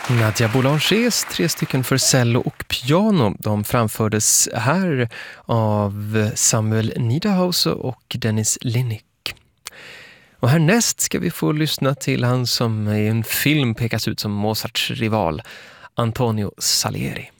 Nadia Boulangers 3 stycken för cello och piano. De framfördes här av Samuel Niederhauser och Dennis Linnick. Och härnäst ska vi få lyssna till han som i en film pekas ut som Mozarts rival, Antonio Salieri.